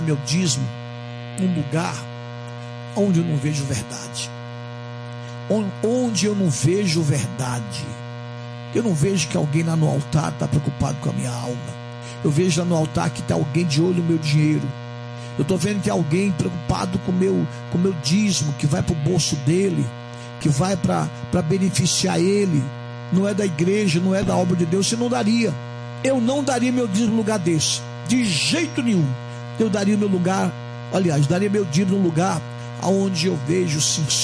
meu dízimo num lugar onde eu não vejo verdade, onde eu não vejo verdade. Eu não vejo que alguém lá no altar está preocupado com a minha alma. Eu vejo lá no altar que está alguém de olho no meu dinheiro. Eu estou vendo que é alguém preocupado com o meu dízimo, que vai para o bolso dele, que vai para beneficiar ele. Não é da igreja, não é da obra de Deus. Eu não daria meu dízimo no lugar desse, de jeito nenhum. Eu daria meu lugar, aliás, daria meu dízimo no lugar onde eu vejo sim